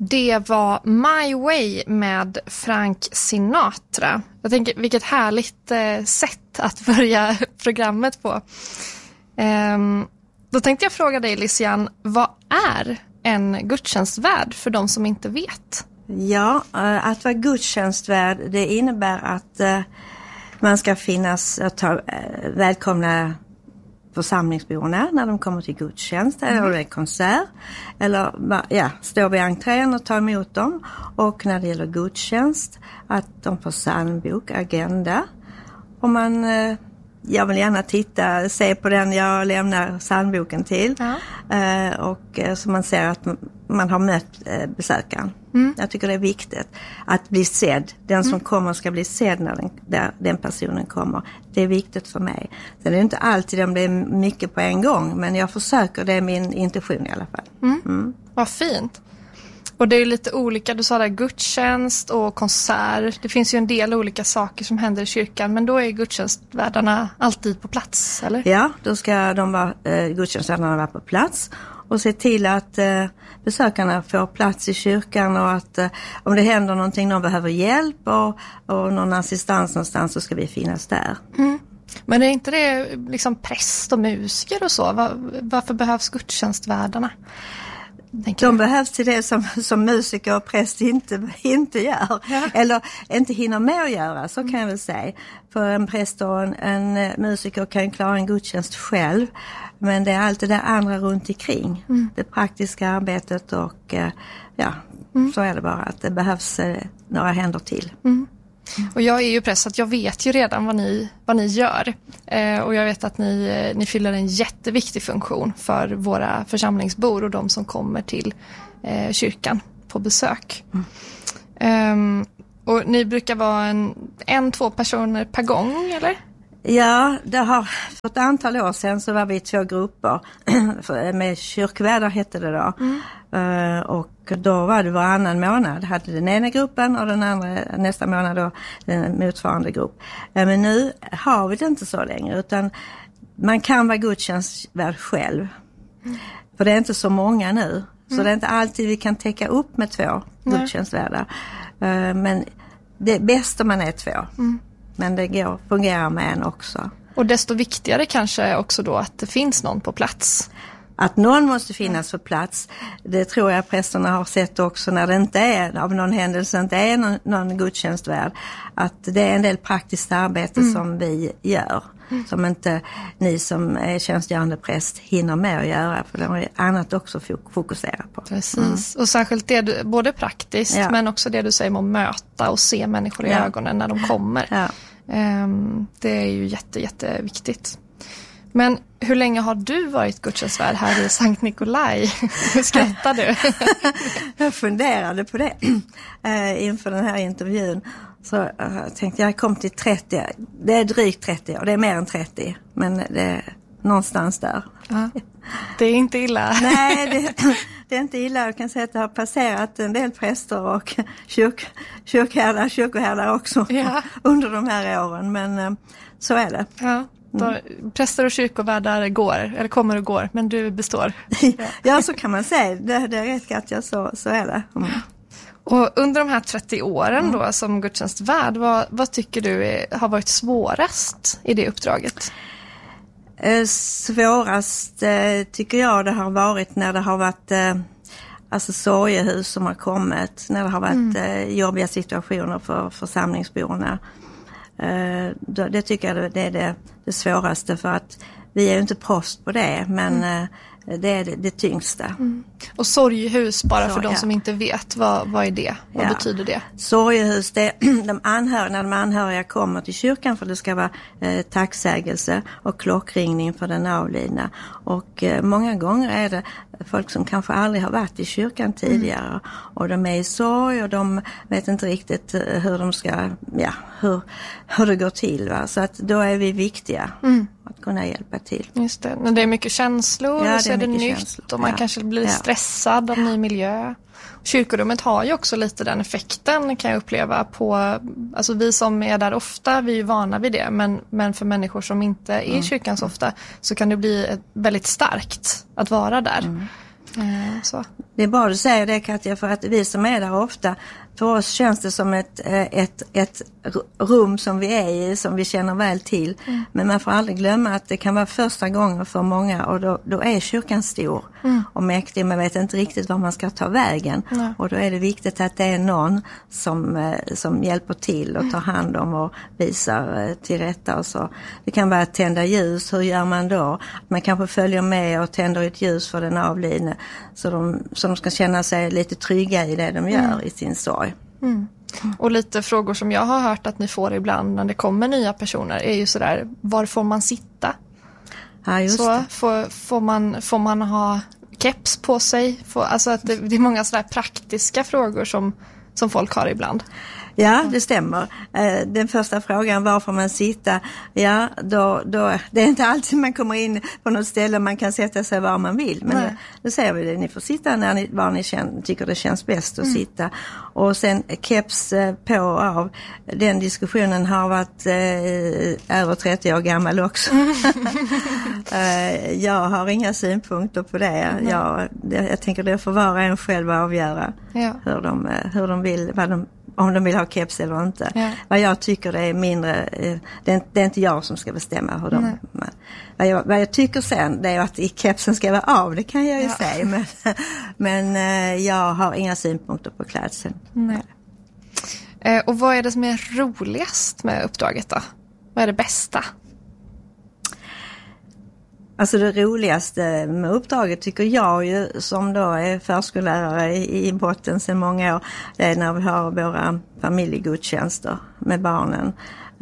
Det var My Way med Frank Sinatra. Jag tänker, vilket härligt sätt att börja programmet på. Då tänkte jag fråga dig, Lissian, vad är en gudstjänstvärd för de som inte vet? Ja, att vara gudstjänstvärd, det innebär att man ska finnas och välkomna församlingsborna när de kommer till gudstjänst eller en konsert, eller stå vid entrén och ta emot dem. Och när det gäller gudstjänst, att de får psalmbok, agenda. Och jag vill gärna se på den jag lämnar psalmboken till. Och så man ser att man har mött besökaren. Jag tycker det är viktigt att bli sedd. Den som kommer ska bli sedd när den personen kommer. Det är viktigt för mig. Sen är det inte alltid om det är mycket på en gång, men jag försöker, det är min intention i alla fall. Vad fint. Och det är lite olika, du sa där gudstjänst och konsert. Det finns ju en del olika saker som händer i kyrkan, men då är gudstjänstvärdarna alltid på plats, eller? Ja, då ska gudstjänstvärdarna vara på plats och se till att besökarna får plats i kyrkan, och att om det händer någonting, någon behöver hjälp och någon assistans någonstans, så ska vi finnas där. Men är inte det liksom präst och musiker och så? Varför behövs gudstjänstvärdarna? De behövs till det som musiker och präst inte gör. Eller inte hinner med att göra, så kan jag väl säga. För en präst och en musiker kan klara en gudstjänst själv. Men det är allt det där andra runt omkring. Det praktiska arbetet och så är det bara att det behövs några händer till. Och jag är ju präst, så att jag vet ju redan vad ni gör. Och jag vet att ni fyller en jätteviktig funktion för våra församlingsbor och de som kommer till kyrkan på besök. Och ni brukar vara 1-2 personer per gång, eller? Ja, för ett antal år sedan så var vi 2 grupper med kyrkvärdar hette det då. Och då var det varannan månad hade den ena gruppen och den andra nästa månad då den motsvarande grupp. Men nu har vi det inte så längre, utan man kan vara gudstjänstvärd själv. För det är inte så många nu. Så det är inte alltid vi kan täcka upp med 2 gudstjänstvärdar. Men det är bäst om man är 2. Men det fungerar med en också. Och desto viktigare kanske också då att det finns någon på plats. Att någon måste finnas på plats, det tror jag prästerna har sett också när det inte är, av någon händelse inte är någon gudstjänstvärd. Att det är en del praktiskt arbete som vi gör. Som inte ni som är tjänstgörande präst hinner med att göra. För det är annat också fokusera på. Precis. Och särskilt det, både praktiskt men också det du säger om att möta och se människor i ögonen när de kommer. Det är ju jätteviktigt. Men hur länge har du varit gudstjänstvärd här i Sankt Nikolaj? Hur skrattar du? Jag funderade på det inför den här intervjun. Så tänkte jag kom till 30. Det är drygt 30 år, det är mer än 30. Men det är någonstans där. Det är inte illa. Nej, det är inte illa. Jag kan säga att det har passerat en del präster och kyrkoherdar också under de här åren. Men så är det. Präster och kyrkovärdar kommer och går, men du består. Ja, så kan man säga. Det är rätt, Katja, så är det. Och under de här 30 åren då som gudstjänstvärd, vad tycker du har varit svårast i det uppdraget? Svårast tycker jag det har varit när det har varit sorgehus som har kommit, när det har varit jobbiga situationer för församlingsborna. Det tycker jag det är det svåraste, för att vi är ju inte proffs på det, men det är det tyngsta. Och sorgehus, bara för de som inte vet, vad är det? Vad betyder det? Sorgehus, det är när de anhöriga kommer till kyrkan, för det ska vara tacksägelse och klockringning för den avlidna. Och många gånger är det folk som kanske aldrig har varit i kyrkan tidigare, och de är i sorg och de vet inte riktigt hur de ska, hur det går till. Va? Så att då är vi viktiga att kunna hjälpa till. Just det, när det är mycket känslor och så är det nytt känslor. Och man kanske blir stressad av ny miljö. Kyrkorummet har ju också lite den effekten, kan jag uppleva på, alltså vi som är där ofta, vi är ju vana vid det, men för människor som inte är i kyrkan så ofta, så kan det bli väldigt starkt att vara där. Så. Det är bra du säger det, Katja, för att vi som är där ofta, för oss känns det som ett rum som vi är i, som vi känner väl till. Men man får aldrig glömma att det kan vara första gången för många, och då är kyrkan stor och mäktig. Man vet inte riktigt var man ska ta vägen. Och då är det viktigt att det är någon som hjälper till och tar hand om och visar till rätta och så. Det kan vara att tända ljus. Hur gör man då? Man kanske följer med och tänder ett ljus för den avlidne, så de ska känna sig lite trygga i det de gör i sin sorg. Och lite frågor som jag har hört att ni får ibland när det kommer nya personer är ju sådär, var får man sitta? Ja, just så får man ha keps på sig? Alltså att det är många sådär praktiska frågor som folk har ibland. Ja, det stämmer. Den första frågan, var får man sitta? Ja, då det är inte alltid man kommer in på något ställe man kan sätta sig var man vill. Men då säger vi det, ni får sitta var ni tycker det känns bäst att sitta. Och sen keps på och av. Den diskussionen har varit över 30 år gammal också. Jag har inga synpunkter på det. Jag tänker det får var och en själv avgöra hur de vill, om de vill ha keps eller inte. Ja. Vad jag tycker det är mindre, det är inte jag som ska bestämma hur vad jag tycker sen, det är att kepsen ska vara av, det kan jag ju säga. Men jag har inga synpunkter på klädseln. Nej. Och vad är det som är roligast med uppdraget då? Vad är det bästa? Alltså det roligaste med uppdraget tycker jag ju, som då är förskollärare i botten sedan många år, det är när vi har våra familjegudstjänster med barnen.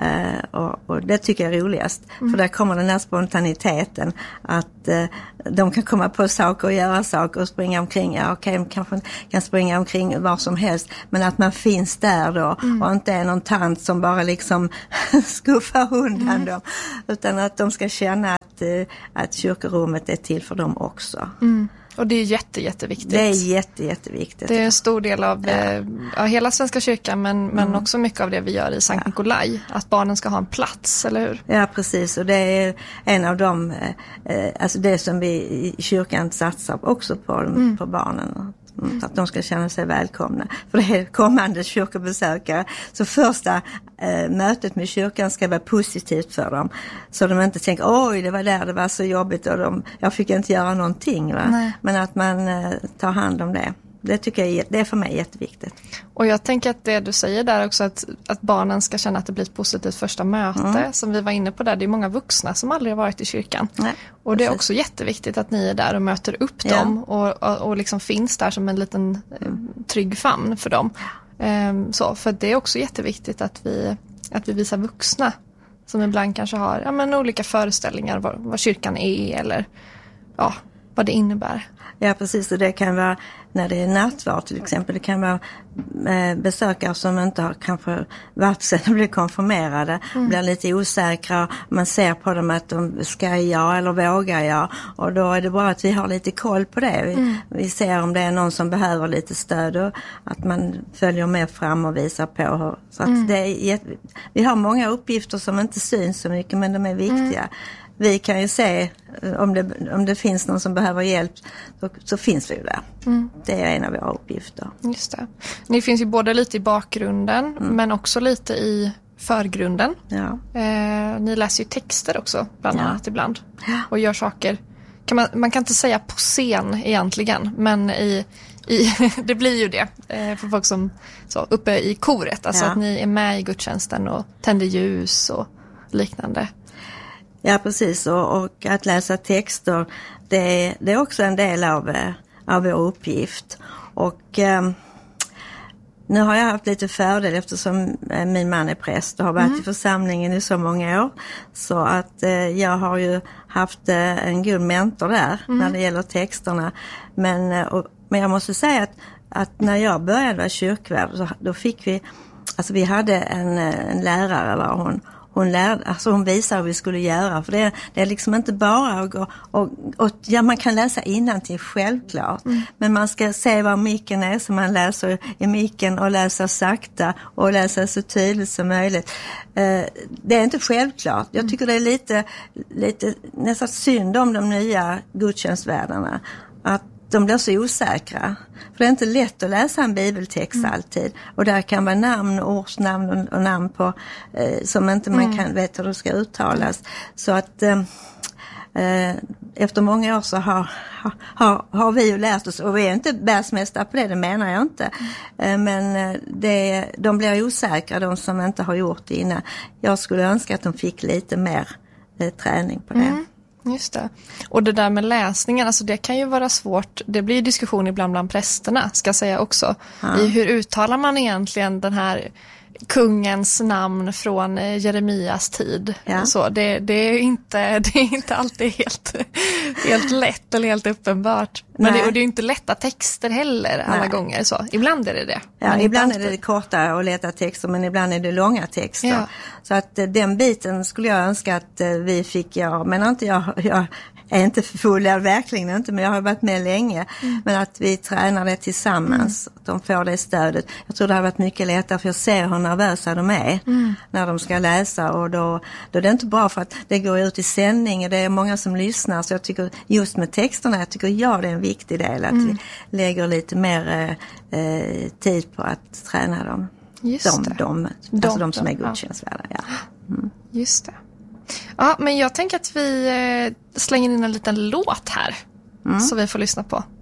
Och det tycker jag är roligast. För där kommer den här spontaniteten att de kan komma på saker och göra saker och springa omkring. Ja, okej, kanske kan springa omkring var som helst. Men att man finns där då och inte är någon tant som bara liksom skuffar undan dem. Utan att de ska känna att kyrkorummet är till för dem också. Och det är jätteviktigt. Det är jätteviktigt. Det är en stor del av hela Svenska kyrkan, men också mycket av det vi gör i Sankt Nikolaj. Att barnen ska ha en plats, eller hur? Ja, precis. Och det är en av de, alltså det som vi i kyrkan satsar också på barnen. Att de ska känna sig välkomna. För det är kommande kyrkobesökare. Så första mötet med kyrkan ska vara positivt för dem. Så de inte tänker, oj det var så jobbigt och jag fick inte göra någonting. Va? Men att man tar hand om det. Det tycker jag det är för mig jätteviktigt. Och jag tänker att det du säger där också, att barnen ska känna att det blir ett positivt första möte, som vi var inne på där. Det är många vuxna som aldrig har varit i kyrkan. Nej, och det är också jätteviktigt att ni är där och möter upp dem och liksom finns där som en liten trygg famn för dem. Så, för det är också jätteviktigt att vi visar vuxna som ibland kanske har olika föreställningar vad kyrkan är eller vad det innebär. Ja, precis. Och det kan vara när det är nattvard till exempel. Det kan vara besökare som inte har kanske varit sedan de blir konfirmerade. Blir lite osäkra. Man ser på dem att de ska eller vågar jag. Och då är det bra att vi har lite koll på det. Vi ser om det är någon som behöver lite stöd och att man följer med fram och visar på. Så att vi har många uppgifter som inte syns så mycket, men de är viktiga. Vi kan ju se om det finns någon som behöver hjälp, så finns vi ju där. Det är en av våra uppgifter. Just det. Ni finns ju både lite i bakgrunden men också lite i förgrunden. Ja. Ni läser ju texter också bland annat ibland. Och gör saker. Man kan inte säga på scen egentligen, men det blir ju det för folk som uppe i koret. Alltså att ni är med i gudstjänsten och tänder ljus och liknande. Ja, precis. Och att läsa texter, det är också en del av vår uppgift. Och nu har jag haft lite fördel eftersom min man är präst och har varit i församlingen i så många år. Så att jag har ju haft en god mentor där när det gäller texterna. Men jag måste säga att när jag började vara kyrkvärd, då fick vi hade en lärare, hon visar hur vi skulle göra. För det är liksom inte bara att gå man kan läsa innantill självklart. Men man ska se var micken är, så man läser i micken och läser sakta och läser så tydligt som möjligt. Det är inte självklart. Jag tycker det är lite nästan synd om de nya gudstjänstvärdarna. Att de blir så osäkra. För det är inte lätt att läsa en bibeltext alltid. Och där kan vara namn, ordsnamn och namn på som inte man kan veta hur det ska uttalas. Så att efter många år så har vi ju lärt oss, och vi är inte världsmästare på det menar jag inte. Men de blir osäkra, de som inte har gjort det innan. Jag skulle önska att de fick lite mer träning på det. Just det. Och det där med läsningen, alltså det kan ju vara svårt. Det blir diskussion ibland bland prästerna, ska jag säga också. I hur uttalar man egentligen den här kungens namn från Jeremias tid. Så det är inte alltid helt lätt eller helt uppenbart. Men det är ju inte lätta texter heller alla gånger. Så. Ibland är det. Ja, ibland är det korta och lätta texter, men ibland är det långa texter. Ja. Så att den biten skulle jag önska att vi fick göra. Men inte jag är inte fullärd, verkligen inte, men jag har varit med länge. Men att vi tränar det tillsammans, att de får det stödet. Jag tror det har varit mycket lättare, för jag ser hur nervösa de är när de ska läsa. Och då är det inte bra, för att det går ut i sändning och det är många som lyssnar. Så jag tycker just med texterna, det är en viktig del att vi lägger lite mer tid på att träna dem. De som är gudstjänstvärda. Ja. Just det. Ja, men jag tänker att vi slänger in en liten låt här som vi får lyssna på.